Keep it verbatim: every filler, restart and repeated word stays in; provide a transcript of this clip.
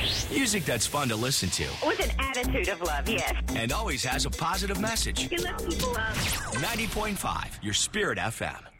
Music that's fun to listen to. With an attitude of love, yes. And always has a positive message. You lift people up. ninety point five, your Spirit F M.